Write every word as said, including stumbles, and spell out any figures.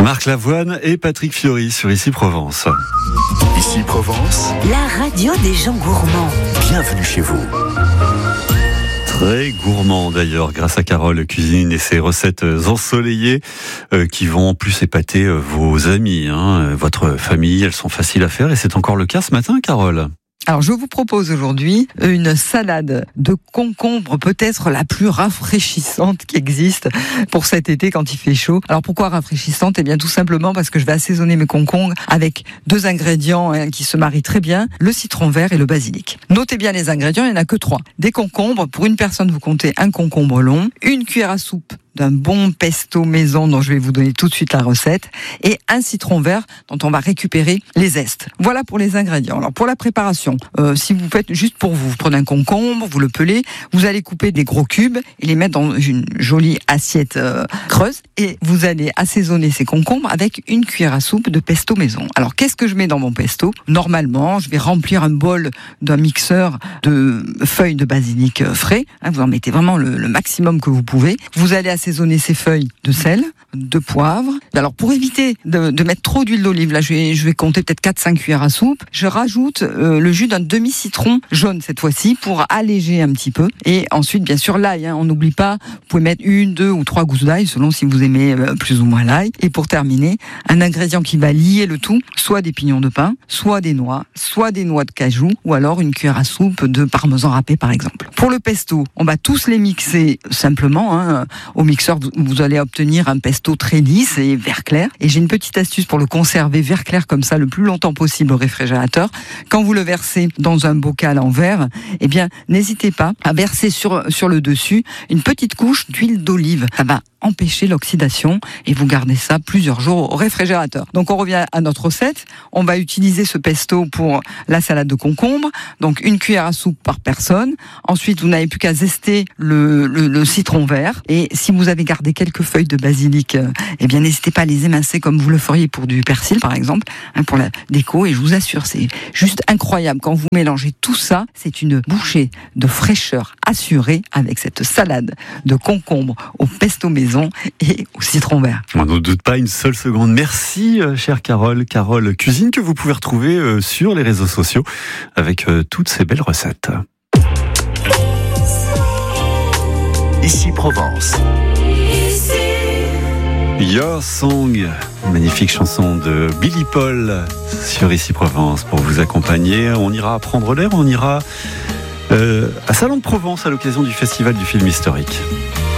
Marc Lavoine et Patrick Fiori sur Ici Provence. Ici Provence, la radio des gens gourmands. Bienvenue chez vous. Très gourmand d'ailleurs, grâce à Carole Cuisine et ses recettes ensoleillées euh, qui vont en plus épater euh, vos amis, hein, votre famille. Elles sont faciles à faire et c'est encore le cas ce matin, Carole. Alors, je vous propose aujourd'hui une salade de concombre, peut-être la plus rafraîchissante qui existe pour cet été quand il fait chaud. Alors, pourquoi rafraîchissante ? Eh bien, tout simplement parce que je vais assaisonner mes concombres avec deux ingrédients hein, qui se marient très bien, le citron vert et le basilic. Notez bien les ingrédients, il n'y en a que trois. Des concombres, pour une personne, vous comptez un concombre long, une cuillère à soupe d'un bon pesto maison dont je vais vous donner tout de suite la recette et un citron vert dont on va récupérer les zestes. Voilà pour les ingrédients. Alors pour la préparation, euh, si vous faites juste pour vous, vous prenez un concombre, vous le pelez, vous allez couper des gros cubes et les mettre dans une jolie assiette euh, creuse et vous allez assaisonner ces concombres avec une cuillère à soupe de pesto maison. Alors qu'est-ce que je mets dans mon pesto ? Normalement, je vais remplir un bol d'un mixeur de feuilles de basilic frais. Hein, vous en mettez vraiment le, le maximum que vous pouvez. Vous allez assaisonner ces feuilles de sel, de poivre. Alors pour éviter de, de mettre trop d'huile d'olive, là je vais, je vais compter peut-être quatre à cinq cuillères à soupe, je rajoute euh, le jus d'un demi-citron jaune cette fois-ci pour alléger un petit peu. Et ensuite bien sûr l'ail, hein, on n'oublie pas, vous pouvez mettre une, deux ou trois gousses d'ail selon si vous aimez euh, plus ou moins l'ail. Et pour terminer, un ingrédient qui va lier le tout, soit des pignons de pain, soit des noix, soit des noix de cajou ou alors une cuillère à soupe de parmesan râpé par exemple. Pour le pesto, on va tous les mixer simplement, hein, au mixeur, vous allez obtenir un pesto très lisse et vert clair. Et j'ai une petite astuce pour le conserver vert clair comme ça le plus longtemps possible au réfrigérateur. Quand vous le versez dans un bocal en verre, eh bien, n'hésitez pas à verser sur, sur le dessus une petite couche d'huile d'olive. Ça va empêcher l'oxydation et vous gardez ça plusieurs jours au réfrigérateur. Donc on revient à notre recette. On va utiliser ce pesto pour la salade de concombre. Donc une cuillère à soupe par personne. Ensuite, vous n'avez plus qu'à zester le, le, le citron vert. Et si vous avez gardé quelques feuilles de basilic, euh, eh bien n'hésitez pas à les émincer comme vous le feriez pour du persil par exemple, hein, pour la déco. Et je vous assure, c'est juste incroyable. Quand vous mélangez tout ça, c'est une bouchée de fraîcheur assurée avec cette salade de concombre au pesto maison et au citron vert. On ne doute pas une seule seconde. Merci, euh, chère Carole. Carole Cuisine, que vous pouvez retrouver euh, sur les réseaux sociaux avec euh, toutes ces belles recettes. Ici Provence. Your Song, magnifique chanson de Billy Paul sur Ici Provence pour vous accompagner. On ira prendre l'air, on ira euh, à Salon de Provence à l'occasion du Festival du film historique.